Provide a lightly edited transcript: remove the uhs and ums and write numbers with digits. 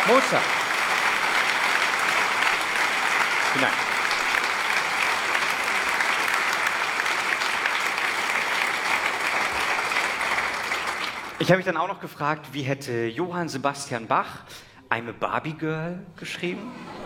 Mozart. Vielen Dank. Ich habe mich dann auch noch gefragt, wie hätte Johann Sebastian Bach I'm a Barbie Girl geschrieben?